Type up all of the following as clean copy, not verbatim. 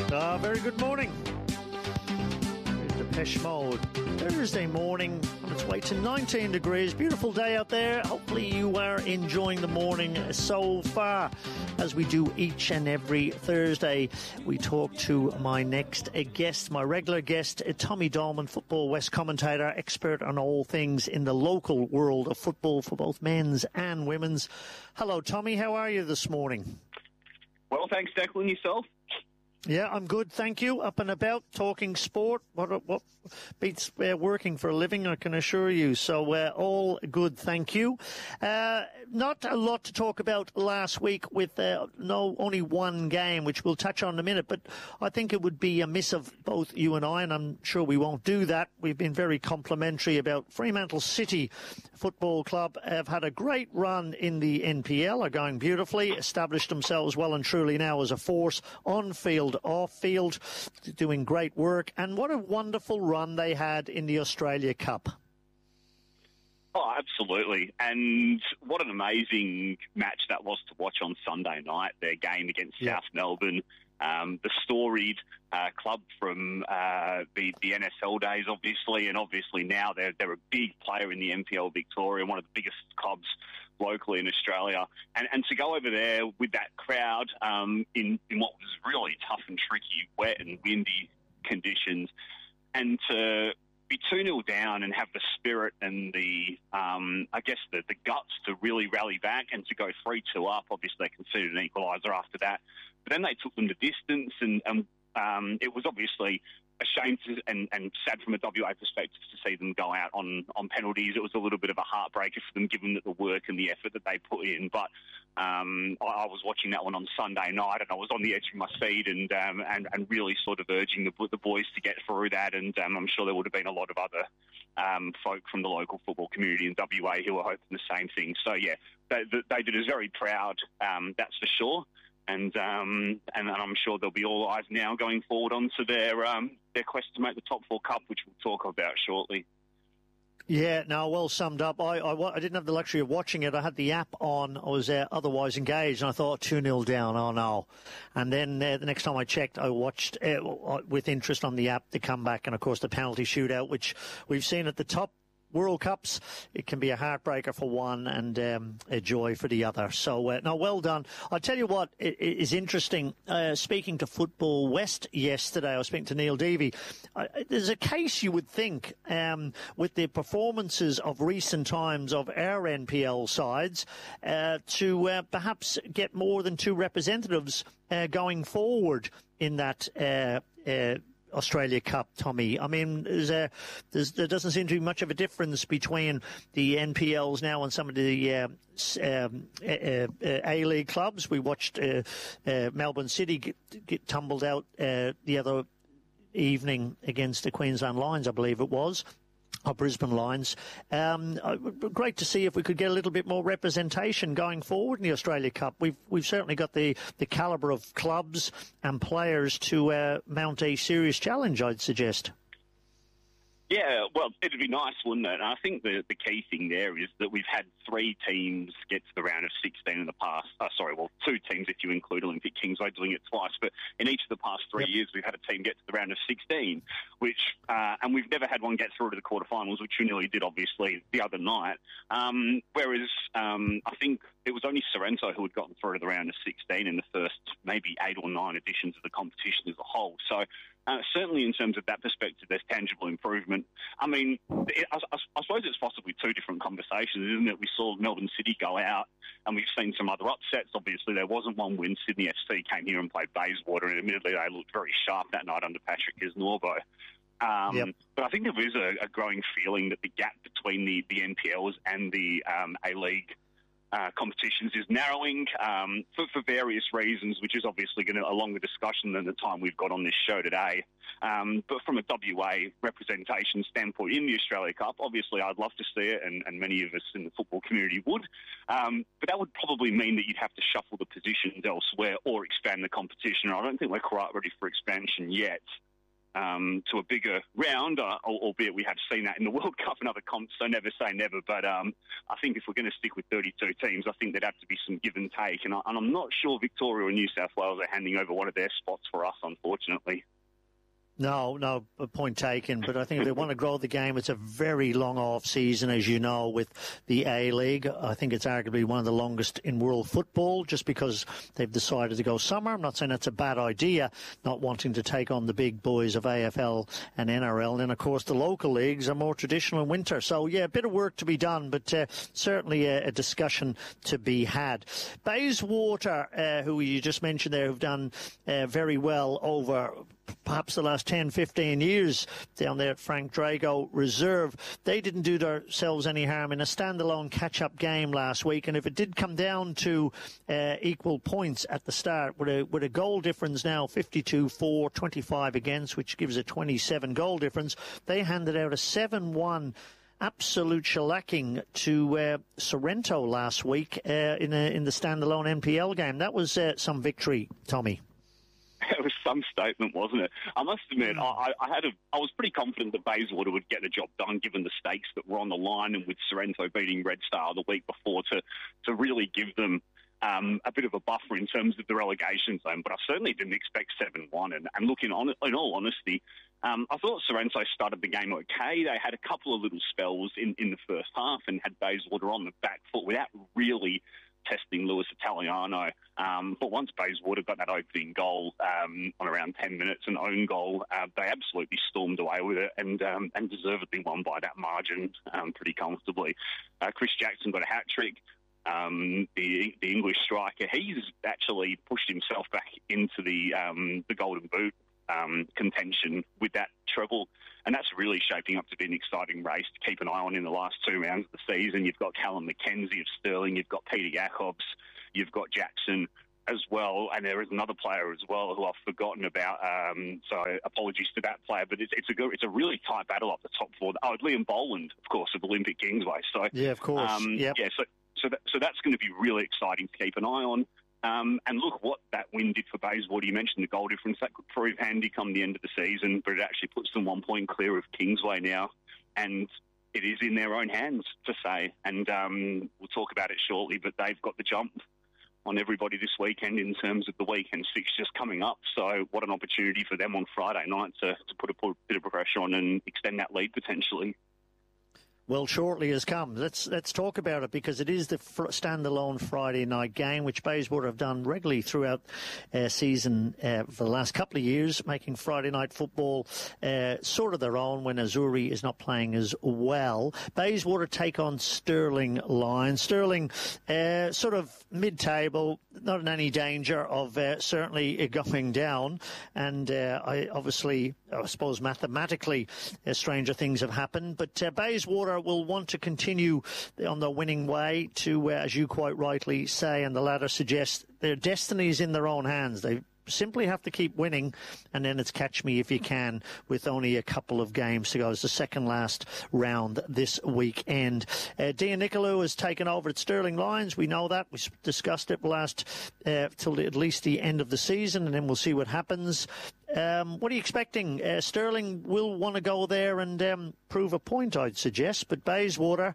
Very good morning. Depeche Mode. Thursday morning on its way to 19 degrees. Beautiful day out there. Hopefully you are enjoying the morning so far. As we do each and every Thursday, we talk to my next guest, my regular guest, Tommy Dolman, Football West commentator, expert on all things in the local world of football for both men's and women's. Hello, Tommy. How are you this morning? Well, thanks, Declan. Yourself? Yeah, I'm good, thank you. Up and about, talking sport. What beats working for a living, I can assure you. So all good, thank you. Not a lot to talk about last week with only one game, which we'll touch on in a minute. But I think it would be a miss of both you and I, and I'm sure we won't do that. We've been very complimentary about Fremantle City Football Club. Have had a great run in the NPL, are going beautifully, established themselves well and truly now as a force on field, off field, doing great work. And what a wonderful run they had in the Australia Cup. Oh, absolutely. And what an amazing match that was to watch on Sunday night, their game against South Melbourne. The storied club from the NSL days, obviously, and obviously now they're a big player in the NPL Victoria, one of the biggest clubs locally in Australia. And to go over there with that crowd in what was really tough and tricky, wet and windy conditions, and to be 2-0 down and have the spirit and the guts to really rally back and to go 3-2 up. Obviously, they conceded an equaliser after that. But then they took them the distance, and it was obviously a shame and sad from a WA perspective to see them go out on penalties. It was a little bit of a heartbreaker for them, given that the work and the effort that they put in. But I was watching that one on Sunday night, and I was on the edge of my seat and really sort of urging the boys to get through that. And I'm sure there would have been a lot of other folk from the local football community in WA who were hoping the same thing. So, yeah, they did us very proud, that's for sure. And I'm sure there'll be all eyes now going forward onto their quest to make the top four cup, which we'll talk about shortly. Yeah, no, well summed up. I didn't have the luxury of watching it. I had the app on. I was otherwise engaged, and I thought 2-0 down. Oh, no. And then the next time I checked, I watched with interest on the app the comeback and, of course, the penalty shootout, which we've seen at the top World Cups. It can be a heartbreaker for one and a joy for the other. So, no, well done. I'll tell you what is interesting. Speaking to Football West yesterday, I was speaking to Neil Devey. There's a case you would think with the performances of recent times of our NPL sides to perhaps get more than two representatives going forward in that Australia Cup, Tommy. I mean, there doesn't seem to be much of a difference between the NPLs now and some of the A-League clubs. We watched Melbourne City get tumbled out the other evening against the Queensland Lions, I believe it was. Or Brisbane Lions. Great to see if we could get a little bit more representation going forward in the Australia Cup. We've certainly got the calibre of clubs and players to mount a serious challenge, I'd suggest. Yeah, well, it'd be nice, wouldn't it? And I think the key thing there is that we've had three teams get to the round of 16 in the past. Two teams if you include Olympic Kingsway doing it twice. But in each of the past 3 years, we've had a team get to the round of 16, and we've never had one get through to the quarterfinals, which we nearly did, obviously, the other night. Whereas I think it was only Sorrento who had gotten through to the round of 16 in the first maybe 8 or 9 editions of the competition as a whole. So certainly in terms of that perspective, there's tangible improvement. I mean, I suppose it's possibly two different conversations, isn't it? We saw Melbourne City go out, and we've seen some other upsets. Obviously, there wasn't one win. Sydney FC came here and played Bayswater, and admittedly, they looked very sharp that night under Patrick Isnorbo. But I think there is a growing feeling that the gap between the NPLs and the A-League competitions is narrowing for various reasons, which is obviously going to a longer discussion than the time we've got on this show today. But from a WA representation standpoint in the Australia Cup, obviously I'd love to see it, and many of us in the football community would. But that would probably mean that you'd have to shuffle the positions elsewhere or expand the competition. I don't think we're quite ready for expansion yet. to a bigger round, albeit we have seen that in the World Cup and other comps, so never say never. But I think if we're going to stick with 32 teams, I think there'd have to be some give and take. And I'm not sure Victoria or New South Wales are handing over one of their spots for us, unfortunately. No, point taken. But I think if they want to grow the game, it's a very long off season, as you know, with the A-League. I think it's arguably one of the longest in world football, just because they've decided to go summer. I'm not saying that's a bad idea, not wanting to take on the big boys of AFL and NRL. And then, of course, the local leagues are more traditional in winter. So, yeah, a bit of work to be done, but certainly a discussion to be had. Bayswater, who you just mentioned there, who've done very well over perhaps the last 10, 15 years down there at Frank Drago Reserve. They didn't do themselves any harm in a standalone catch-up game last week, and if it did come down to equal points at the start, with a goal difference now 52-4, 25 against, which gives a 27 goal difference, they handed out a 7-1 absolute shellacking to Sorrento last week in the standalone NPL game. That was some victory, Tommy. It was some statement, wasn't it? I must admit, I was pretty confident that Bayswater would get the job done, given the stakes that were on the line, and with Sorrento beating Red Star the week before to really give them a bit of a buffer in terms of the relegation zone. But I certainly didn't expect 7-1. And looking on, in all honesty, I thought Sorrento started the game okay. They had a couple of little spells in the first half and had Bayswater on the back foot without really testing Lewis Italiano. But once Bayswater got that opening goal on around 10 minutes, an own goal, they absolutely stormed away with it and deservedly won by that margin pretty comfortably. Chris Jackson got a hat-trick. The English striker, he's actually pushed himself back into the Golden Boot contention with that treble. And that's really shaping up to be an exciting race to keep an eye on in the last two rounds of the season. You've got Callum McKenzie of Stirling, you've got Peter Jacobs, you've got Jackson as well, and there is another player as well who I've forgotten about. So apologies to that player, but it's a really tight battle up the top four. Oh, Liam Boland, of course, of Olympic Kingsway. So yeah, of course. Yeah, so that's going to be really exciting to keep an eye on. And look what that win did for Bayswater. You mentioned the goal difference. That could prove handy come the end of the season, but it actually puts them 1 point clear of Kingsway now. And it is in their own hands, to say. And we'll talk about it shortly, but they've got the jump on everybody this weekend in terms of the weekend fixtures coming up. So what an opportunity for them on Friday night to put a bit of pressure on and extend that lead potentially. Well, shortly has come. Let's talk about it, because it is the standalone Friday night game, which Bayswater have done regularly throughout season for the last couple of years, making Friday night football sort of their own when Azzurri is not playing as well. Bayswater take on Stirling Lions. Stirling sort of mid-table, not in any danger of certainly going down. And I suppose mathematically, stranger things have happened. But Bayswater will want to continue on the winning way to, as you quite rightly say, and the ladder suggests, their destiny is in their own hands. They simply have to keep winning, and then it's catch me if you can, with only a couple of games to go. It's the second last round this weekend. Dean Nicolou has taken over at Stirling Lions. We know that. We discussed it last till at least the end of the season, and then we'll see what happens. What are you expecting? Stirling will want to go there and prove a point, I'd suggest, but Bayswater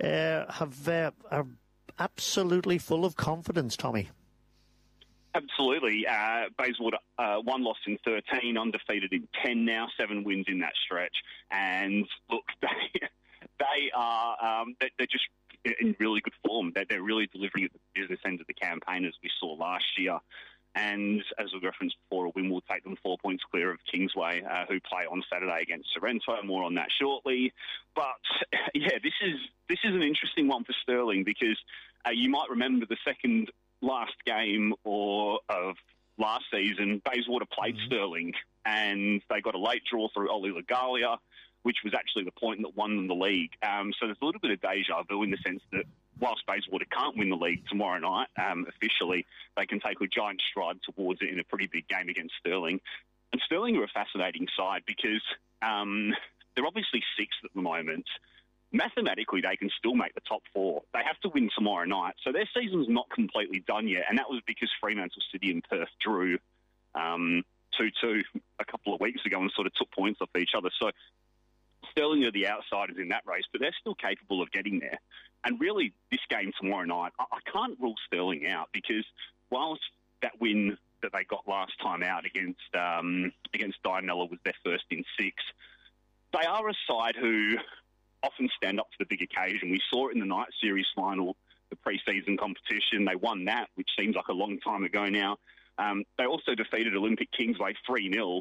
are absolutely full of confidence, Tommy. Absolutely. Bayswater, 1 loss in 13, undefeated in 10 now, 7 wins in that stretch. And look, they are they're just in really good form. They're really delivering at the business end of the campaign, as we saw last year. And as we referenced before, a win will take them 4 points clear of Kingsway, who play on Saturday against Sorrento. More on that shortly. But yeah, this is an interesting one for Stirling, because you might remember the second last game of last season, Bayswater played Stirling, and they got a late draw through Oli Lagalia, which was actually the point that won them the league. So there's a little bit of deja vu in the sense that whilst Bayswater can't win the league tomorrow night, officially, they can take a giant stride towards it in a pretty big game against Stirling. And Stirling are a fascinating side because they're obviously sixth at the moment. Mathematically, they can still make the top 4. They have to win tomorrow night. So their season's not completely done yet, and that was because Fremantle City and Perth drew 2-2 a couple of weeks ago and sort of took points off each other. So Stirling are the outsiders in that race, but they're still capable of getting there. And really, this game tomorrow night, I can't rule Stirling out, because whilst that win that they got last time out against Dianella was their first in 6, they are a side who often stand up to the big occasion. We saw it in the night series final, the pre-season competition. They won that, which seems like a long time ago now. They also defeated Olympic Kingsway 3-0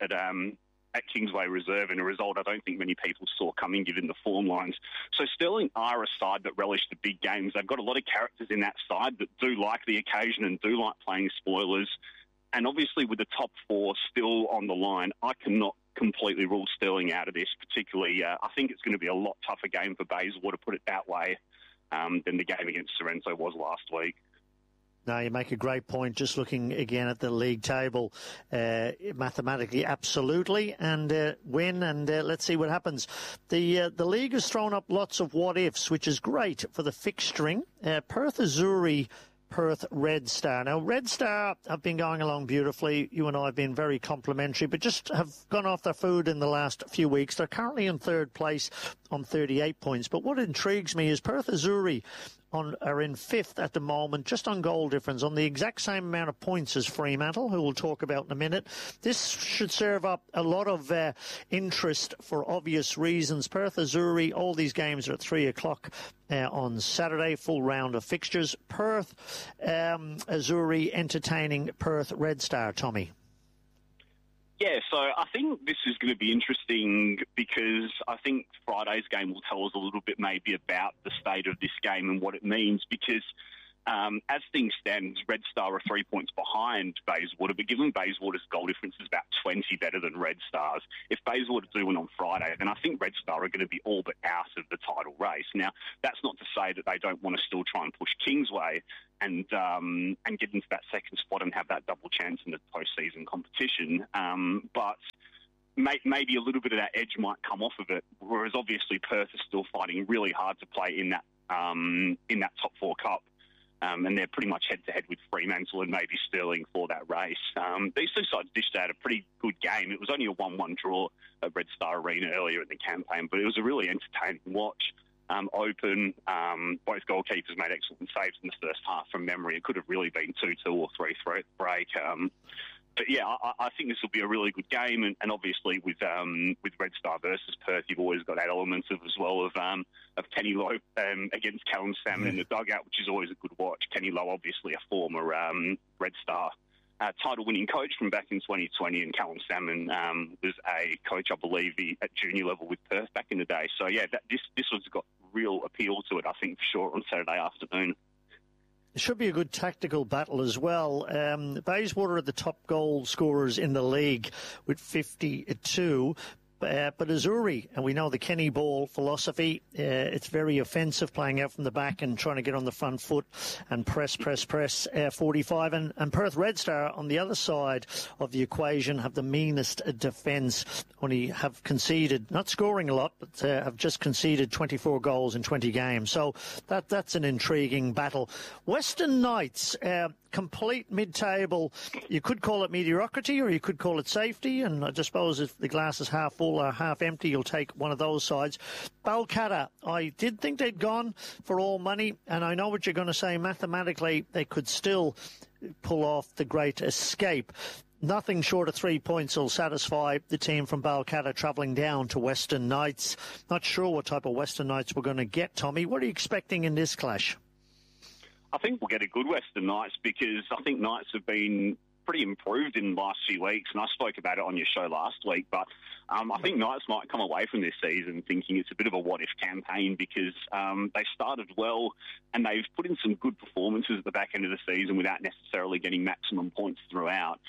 at Kingsway Reserve, in a result I don't think many people saw coming given the form lines. So Stirling are a side that relish the big games. They've got a lot of characters in that side that do like the occasion and do like playing spoilers. And obviously with the top 4 still on the line, I cannot completely rule Stirling out of this. Particularly, I think it's going to be a lot tougher game for Bayswater, put it that way, than the game against Sorrento was last week. No, you make a great point. Just looking again at the league table, mathematically, absolutely, and win, and let's see what happens. The league has thrown up lots of what ifs, which is great for the fixturing. Perth Azzurri, Perth Red Star. Now, Red Star have been going along beautifully. You and I have been very complimentary, but just have gone off their food in the last few weeks. They're currently in 3rd place on 38 points. But what intrigues me is Perth Azzurri are in 5th at the moment, just on goal difference, on the exact same amount of points as Fremantle, who we'll talk about in a minute. This should serve up a lot of interest for obvious reasons. Perth Azzurri, all these games are at 3 o'clock on Saturday, full round of fixtures. Perth Azzurri entertaining Perth Red Star, Tommy. Yeah, so I think this is going to be interesting, because I think Friday's game will tell us a little bit maybe about the state of this game and what it means, because as things stand, Red Star are 3 points behind Bayswater, but given Bayswater's goal difference is about 20 better than Red Star's, if Bayswater do win on Friday, then I think Red Star are going to be all but out of the title race. Now, that's not to say that they don't want to still try and push Kingsway and get into that second spot and have that double chance in the postseason competition, but maybe a little bit of that edge might come off of it, whereas obviously Perth is still fighting really hard to play in that top 4 cup. And they're pretty much head-to-head with Fremantle and maybe Stirling for that race. These two sides dished out a pretty good game. It was only a 1-1 draw at Red Star Arena earlier in the campaign, but it was a really entertaining watch. Open, both goalkeepers made excellent saves in the first half from memory. It could have really been 2-2 or 3-3 break. But yeah, I think this will be a really good game, and obviously with Red Star versus Perth, you've always got that element of Kenny Lowe against Callum Salmon in the dugout, which is always a good watch. Kenny Lowe, obviously a former Red Star title-winning coach from back in 2020, and Callum Salmon was a coach, I believe, at junior level with Perth back in the day. So yeah, this one's got real appeal to it, I think, for sure, on Saturday afternoon. It should be a good tactical battle as well. Bayswater are the top goal scorers in the league with 52. But Azzurri, and we know the Kenny Ball philosophy, it's very offensive, playing out from the back and trying to get on the front foot and press 45. And Perth Red Star on the other side of the equation have the meanest defence, only have conceded, not scoring a lot, but have just conceded 24 goals in 20 games. So that's an intriguing battle. Western Knights, complete mid-table. You could call it mediocrity or you could call it safety, and I just suppose if the glass is half full or half empty, you'll take one of those sides. Balcatta, I did think they'd gone for all money, and I know what you're going to say. Mathematically, they could still pull off the great escape. Nothing short of 3 points will satisfy the team from Balcatta travelling down to Western Knights. Not sure what type of Western Knights we're going to get, Tommy. What are you expecting in this clash? I think we'll get a good Western Knights, because I think Knights have been pretty improved in the last few weeks, and I spoke about it on your show last week, but I think Knights might come away from this season thinking it's a bit of a what-if campaign, because they started well and they've put in some good performances at the back end of the season without necessarily getting maximum points throughout.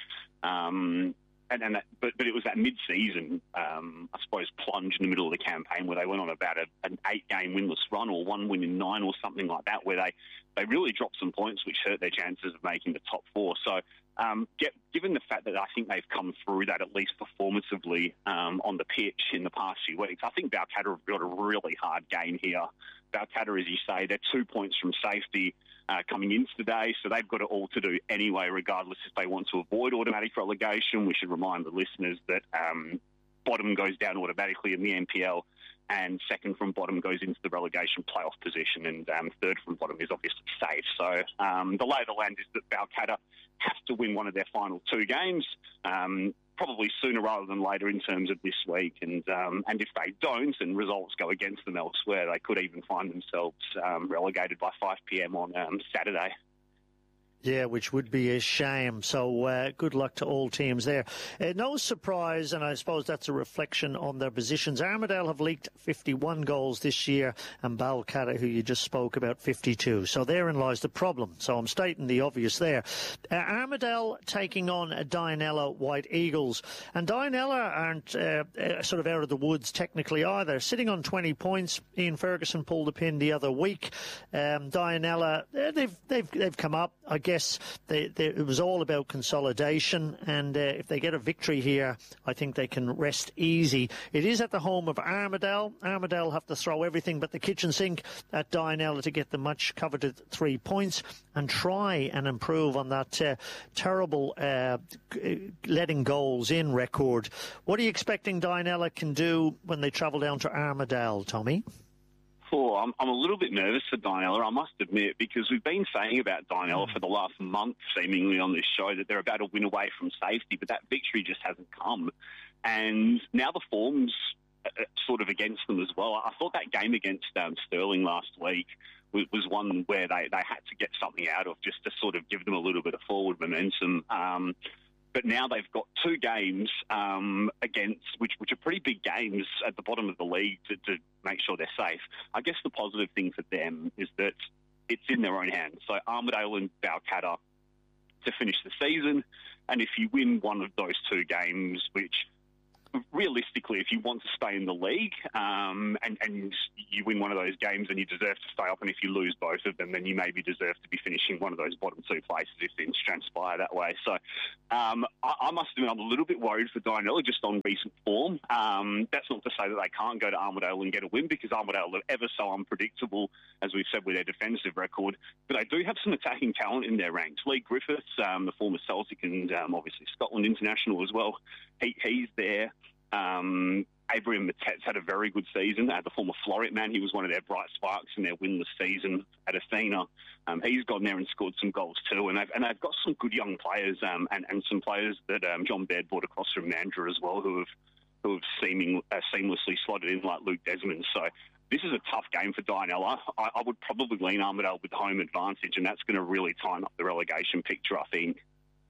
But it was that mid-season, I suppose, plunge in the middle of the campaign where they went on about an 8-game winless run, or 1 win in 9 or something like that, where they really dropped some points which hurt their chances of making the top 4. So Given the fact that I think they've come through that at least performatively on the pitch in the past few weeks, I think Balcatta have got a really hard game here. Balcatta, as you say, they're 2 points from safety coming into today, so they've got it all to do anyway, regardless if they want to avoid automatic relegation. We should remind the listeners that bottom goes down automatically in the NPL, and second from bottom goes into the relegation playoff position, and third from bottom is obviously safe. So the lay of the land is that Balcatta has to win one of their final two games, probably sooner rather than later in terms of this week. And if they don't and results go against them elsewhere, they could even find themselves relegated by 5 p.m. on Saturday. Yeah, which would be a shame. So good luck to all teams there. No surprise, and I suppose that's a reflection on their positions. Armidale have leaked 51 goals this year, and Balcatta, who you just spoke about, 52. So therein lies the problem. So I'm stating the obvious there. Armidale taking on Dianella White Eagles. And Dianella aren't sort of out of the woods technically either. Sitting on 20 points. Ian Ferguson pulled a pin the other week. Dianella, they've come up. I guess it was all about consolidation, and if they get a victory here, I think they can rest easy. It is at the home of Armidale. Armidale have to throw everything but the kitchen sink at Dianella to get the much coveted 3 points and try and improve on that terrible letting goals in record. What are you expecting Dianella can do when they travel down to Armidale, Tommy? I'm a little bit nervous for Dianella, I must admit, because we've been saying about Dianella for the last month, seemingly on this show, that they're about to win away from safety, but that victory just hasn't come. And now the form's sort of against them as well. I thought that game against Stirling last week was one where they had to get something out of just to sort of give them a little bit of forward momentum. But now they've got two games against, which are pretty big games at the bottom of the league to make sure they're safe. I guess the positive thing for them is that it's in their own hands. So Armidale and Balcatta to finish the season, and if you win one of those two games, which realistically, if you want to stay in the league and you win one of those games and you deserve to stay up, and if you lose both of them, then you maybe deserve to be finishing one of those bottom two places if things transpire that way. So I must admit I'm a little bit worried for Dianella just on recent form. That's not to say that they can't go to Armidale and get a win, because Armidale are ever so unpredictable, as we've said, with their defensive record. But they do have some attacking talent in their ranks. Lee Griffiths, the former Celtic and obviously Scotland international as well, he's there. Abraham Matet's had a very good season. The former Florett man, he was one of their bright sparks in their winless season at Athena. He's gone there and scored some goals too, and they've got some good young players and some players that John Baird brought across from Mandurah as well, who have seamlessly slotted in, like Luke Desmond. So this is a tough game for Dianella. I would probably lean Armidale with home advantage, and that's going to really tighten up the relegation picture, I think.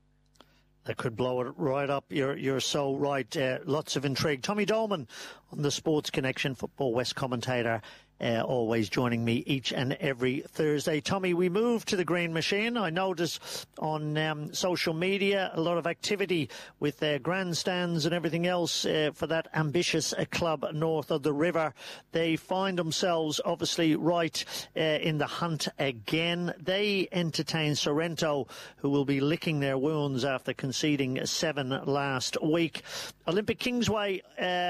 That could blow it right up. You're so right. Lots of intrigue. Tommy Dolman on the Sports Connection, Football West commentator, always joining me each and every Thursday. Tommy, we move to the Green Machine. I notice on social media a lot of activity with grandstands and everything else for that ambitious club north of the river. They find themselves obviously right in the hunt again. They entertain Sorrento, who will be licking their wounds after conceding 7 last week. Olympic Kingsway,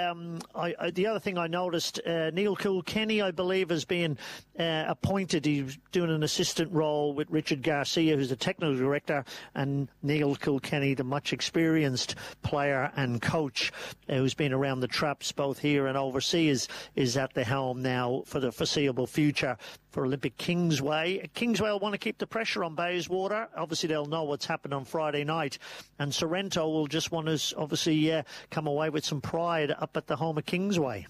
the other thing I noticed, Neil Kilkenny, I believe, has been appointed. He's doing an assistant role with Richard Garcia, who's the technical director, and Neil Kilkenny, the much experienced player and coach who's been around the traps both here and overseas, is at the helm now for the foreseeable future for Olympic Kingsway. Kingsway will want to keep the pressure on Bayswater. Obviously, they'll know what's happened on Friday night. And Sorrento will just want to obviously come away with some pride up at the home of Kingsway.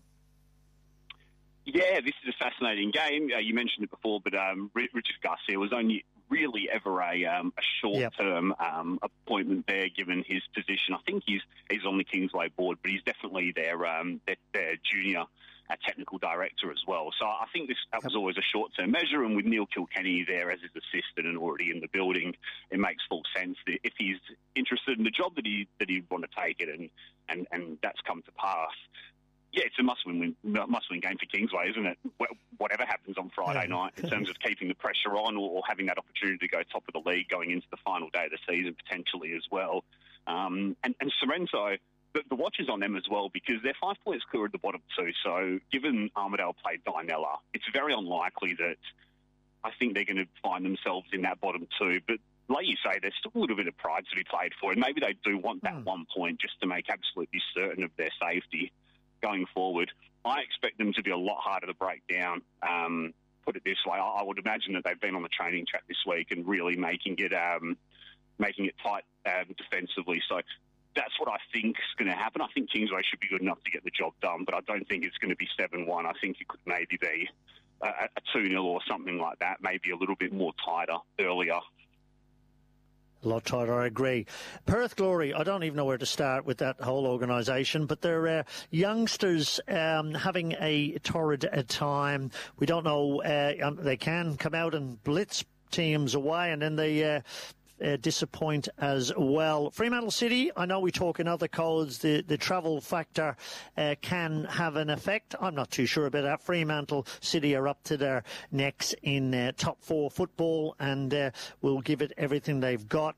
Yeah, this is a fascinating game. You mentioned it before, but Richard Garcia was only really ever a short-term appointment there, given his position. I think he's on the Kingsway board, but he's definitely their junior technical director as well. So I think that was always a short-term measure, and with Neil Kilkenny there as his assistant and already in the building, it makes full sense that if he's interested in the job that he'd want to take it, and that's come to pass. Yeah, it's a must-win game for Kingsway, isn't it? Whatever happens on Friday night in terms of keeping the pressure on or having that opportunity to go top of the league going into the final day of the season potentially as well. And Sorrento, the watch is on them as well because they're 5 points clear at the bottom too. So given Armidale played Dianella, it's very unlikely that I think they're going to find themselves in that bottom two. But like you say, there's still a little bit of pride to be played for, and maybe they do want that 1 point just to make absolutely certain of their safety going forward. I expect them to be a lot harder to break down. Put it this way, I would imagine that they've been on the training track this week and really making it tight defensively. So that's what I think is going to happen. I think Kingsway should be good enough to get the job done, but I don't think it's going to be 7-1. I think it could maybe be a 2-0 or something like that, maybe a little bit more tighter earlier. A lot tighter, I agree. Perth Glory, I don't even know where to start with that whole organisation, but they're youngsters having a torrid time. We don't know, they can come out and blitz teams away, and then they disappoint as well. Fremantle City, I know we talk in other codes, the travel factor can have an effect. I'm not too sure about that. Fremantle City are up to their necks in top four football and will give it everything they've got.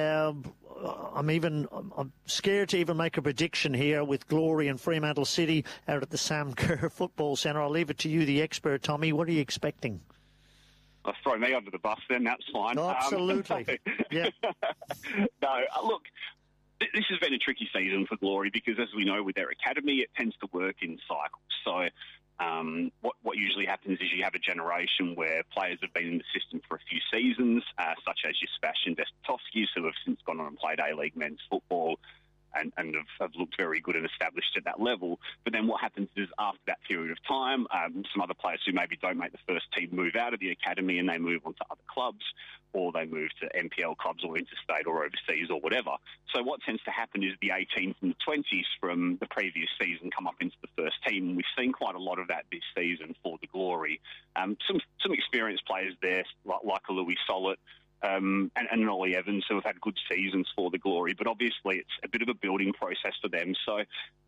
I'm scared to even make a prediction here with Glory and Fremantle City out at the Sam Kerr Football Centre. I'll leave it to you, the expert, Tommy. What are you expecting? I'll throw me under the bus then, that's fine. Oh, absolutely. Yeah. No, look, this has been a tricky season for Glory because, as we know, with their academy, it tends to work in cycles. So what usually happens is you have a generation where players have been in the system for a few seasons, such as your Sebastian Vestovskis, who have since gone on and played A-League men's football and have looked very good and established at that level. But then what happens is after that period of time, some other players who maybe don't make the first team move out of the academy and they move on to other clubs, or they move to NPL clubs or interstate or overseas or whatever. So what tends to happen is the 18s and the 20s from the previous season come up into the first team. And we've seen quite a lot of that this season for the Glory. Some experienced players there, like a Louis Sollett, and Ollie Evans, who have had good seasons for the Glory, but obviously it's a bit of a building process for them. So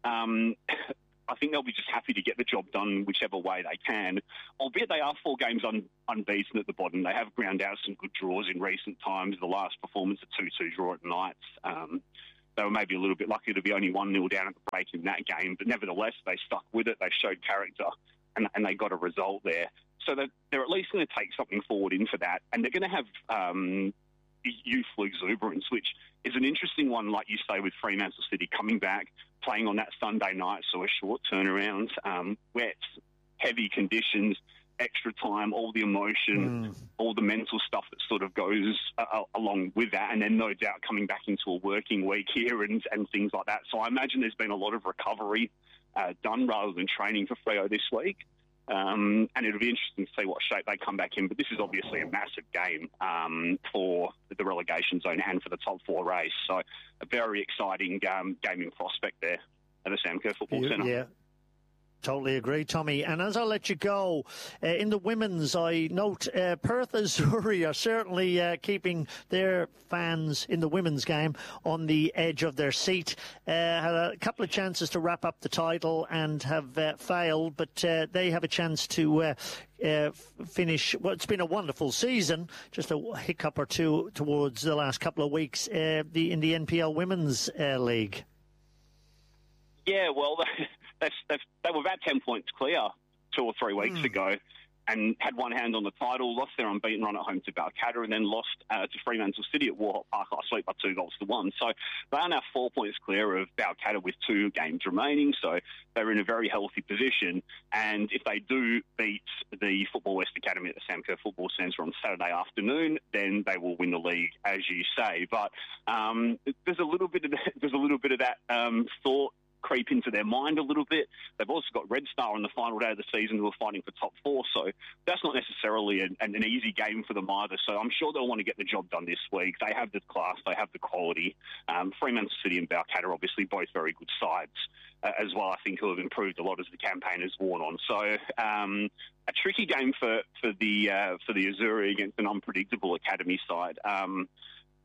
I think they'll be just happy to get the job done whichever way they can, albeit they are 4 games unbeaten at the bottom. They have ground out some good draws in recent times. The last performance, a 2-2 draw at Knights. They were maybe a little bit lucky to be only 1-0 down at the break in that game, but nevertheless, they stuck with it. They showed character, and they got a result there. So they're at least going to take something forward into that, and they're going to have youthful exuberance, which is an interesting one, like you say, with Fremantle City coming back, playing on that Sunday night, so a short turnaround, wet, heavy conditions, extra time, all the emotion, all the mental stuff that sort of goes along with that, and then no doubt coming back into a working week here and things like that. So I imagine there's been a lot of recovery done rather than training for Freo this week. And it'll be interesting to see what shape they come back in. But this is obviously a massive game for the relegation zone and for the top 4 race. So a very exciting gaming prospect there at the Sam Kerr Football Centre. Yeah. Totally agree, Tommy. And as I let you go, in the women's, I note Perth Azzurri are certainly keeping their fans in the women's game on the edge of their seat. Had a couple of chances to wrap up the title and have failed, but they have a chance to finish. Well, it's been a wonderful season. Just a hiccup or two towards the last couple of weeks in the NPL Women's League. Yeah, well, they were about 10 points clear 2 or 3 weeks ago and had one hand on the title, lost their unbeaten run at home to Balcatta, and then lost to Fremantle City at Warhawk Park last week by 2-1. So they are now 4 points clear of Balcatta with 2 games remaining, so they're in a very healthy position. And if they do beat the Football West Academy at the Sam Kerr Football Centre on Saturday afternoon, then they will win the league, as you say. But there's a little bit of that thought creep into their mind a little bit. They've also got Red Star on the final day of the season who are fighting for top 4, so that's not necessarily an easy game for them either. So I'm sure they'll want to get the job done this week. They have the class, they have the quality. Fremantle City and Balcatta are obviously both very good sides as well, I think, who have improved a lot as the campaign has worn on. So a tricky game for the Azzurri against an unpredictable academy side.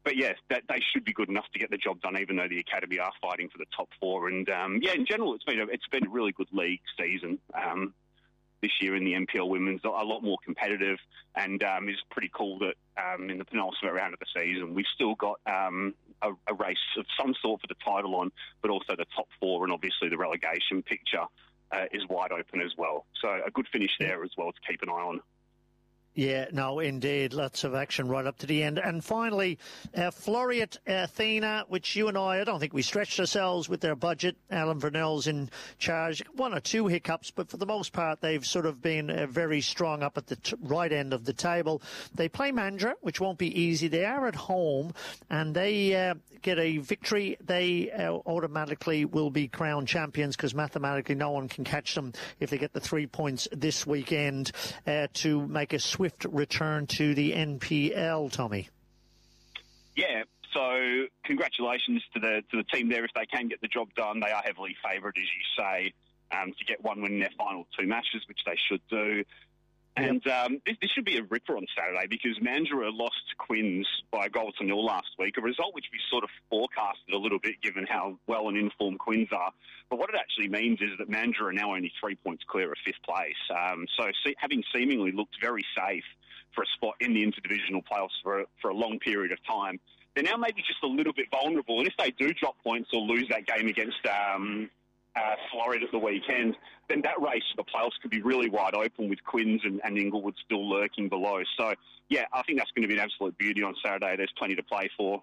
But yes, they should be good enough to get the job done, even though the academy are fighting for the top four. And in general, it's been a really good league season this year in the NPL Women's. A lot more competitive, and it's pretty cool that in the penultimate round of the season we've still got a race of some sort for the title on, but also the top four, and obviously the relegation picture is wide open as well. So a good finish there as well to keep an eye on. Yeah, no, indeed. Lots of action right up to the end. And finally, Floreat Athena, which you and I don't think we stretched ourselves with their budget. Alan Vernell's in charge. One or two hiccups, but for the most part, they've sort of been very strong up at the right end of the table. They play Mandurah, which won't be easy. They are at home, and they get a victory. They automatically will be crowned champions, because mathematically no one can catch them if they get the 3 points this weekend to make a swift return to the NPL, Tommy. Yeah, so congratulations to the team there if they can get the job done. They are heavily favoured, as you say, to get one win in their final two matches, which they should do. And this should be a ripper on Saturday, because Mandurah lost to Quins by a goal to nil last week, a result which we sort of forecasted a little bit given how well and informed Quins are. But what it actually means is that Mandurah are now only 3 points clear of fifth place. Having seemingly looked very safe for a spot in the interdivisional playoffs for a long period of time, they're now maybe just a little bit vulnerable. And if they do drop points or lose that game against Floreat at the weekend, then that race for the playoffs could be really wide open, with Quins and Inglewood still lurking below. So, yeah, I think that's going to be an absolute beauty on Saturday. There's plenty to play for.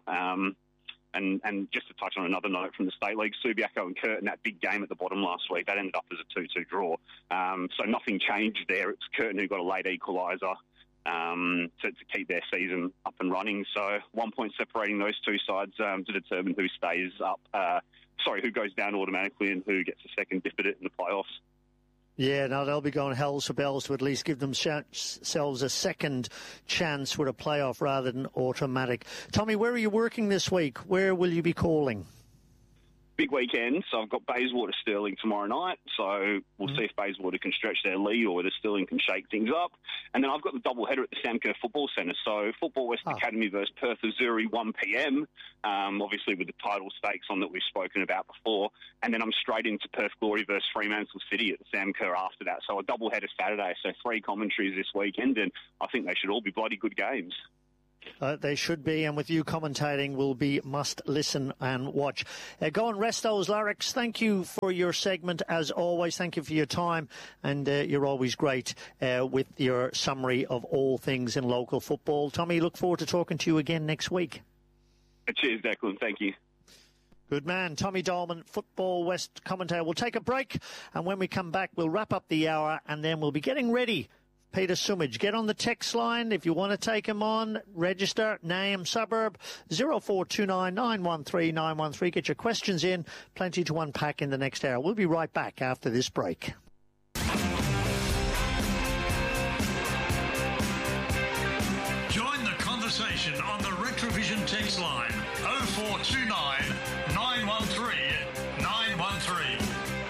And just to touch on another note from the State League, Subiaco and Curtin, that big game at the bottom last week, that ended up as a 2-2 draw. So nothing changed there. It's Curtin who got a late equaliser to keep their season up and running. So 1 point separating those two sides to determine who stays up. Who goes down automatically and who gets a second dip at it in the playoffs. Yeah, no, they'll be going hells for bells to at least give themselves a second chance with a playoff rather than automatic. Tommy, where are you working this week? Where will you be calling? Big weekend, so I've got Bayswater Stirling tomorrow night, so we'll see if Bayswater can stretch their lead or whether Stirling can shake things up. And then I've got the doubleheader at the Samker Football Centre, so Football West Academy versus Perth Azzurri, 1pm, obviously with the title stakes on that we've spoken about before. And then I'm straight into Perth Glory versus Fremantle City at the Samker after that, so a doubleheader Saturday, so 3 commentaries this weekend, and I think they should all be bloody good games. They should be, and with you commentating will be must listen and watch. Go and rest those larynx. Thank you for your segment as always. Thank you for your time, and you're always great with your summary of all things in local football. Tommy, look forward to talking to you again next week. Cheers, Declan. Thank you. Good man. Tommy Dolman, Football West commentator. We'll take a break, and when we come back, we'll wrap up the hour, and then we'll be getting ready. Peter Sumage, get on the text line if you want to take him on. Register, name, suburb, 0429 913 913. Get your questions in. Plenty to unpack in the next hour. We'll be right back after this break. Join the conversation on the Retrovision text line, 0429 913 913.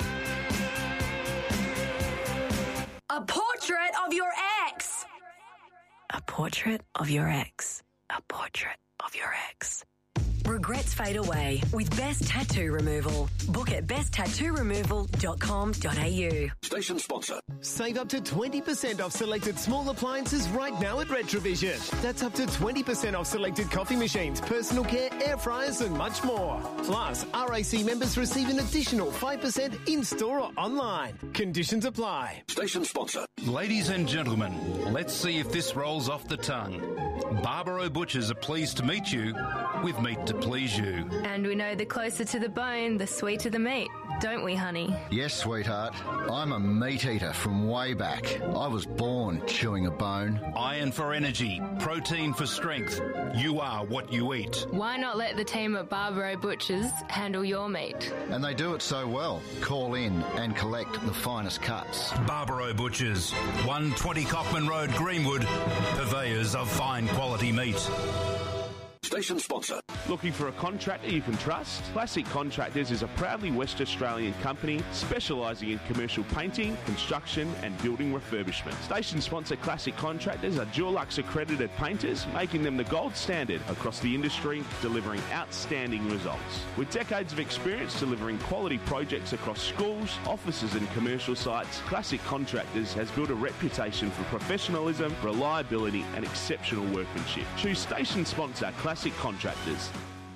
A portrait of your ex. A portrait of your ex. A portrait of your ex. Regrets fade away with Best Tattoo Removal. Book at besttattooremoval.com.au. Station sponsor. Save up to 20% off selected small appliances right now at Retrovision. That's up to 20% off selected coffee machines, personal care, air fryers and much more. Plus, RAC members receive an additional 5% in-store or online. Conditions apply. Station sponsor. Ladies and gentlemen, let's see if this rolls off the tongue. Barbaro Butchers are pleased to meet you with meat to please you. And we know the closer to the bone, the sweeter the meat, don't we, honey? Yes, sweetheart. I'm a meat eater from way back. I was born chewing a bone. Iron for energy, protein for strength. You are what you eat. Why not let the team at Barbaro Butchers handle your meat? And they do it so well. Call in and collect the finest cuts. Barbaro Butchers, 120 Cockman Road, Greenwood, purveyors of fine quality meat. Station sponsor. Looking for a contractor you can trust? Classic Contractors is a proudly West Australian company specialising in commercial painting, construction and building refurbishment. Station sponsor Classic Contractors are Dulux accredited painters, making them the gold standard across the industry, delivering outstanding results. With decades of experience delivering quality projects across schools, offices and commercial sites, Classic Contractors has built a reputation for professionalism, reliability and exceptional workmanship. Choose station sponsor Classic Contractors.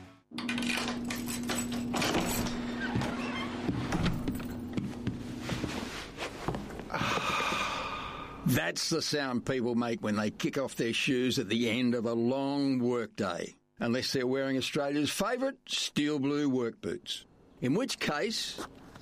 That's the sound people make when they kick off their shoes at the end of a long workday. Unless they're wearing Australia's favourite steel blue work boots. In which case...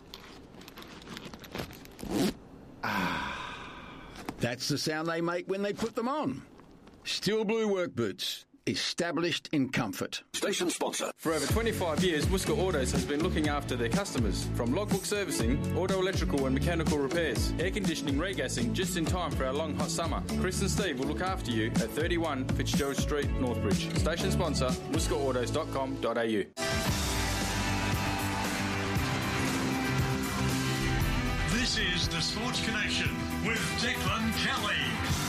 that's the sound they make when they put them on. Steel blue work boots. Established in comfort. Station sponsor. For over 25 years, Whisker Autos has been looking after their customers. From logbook servicing, auto electrical and mechanical repairs, air conditioning, regassing, just in time for our long hot summer. Chris and Steve will look after you at 31 Fitzgerald Street, Northbridge. Station sponsor, whiskerautos.com.au. This is the Sports Connection with Declan Kelly.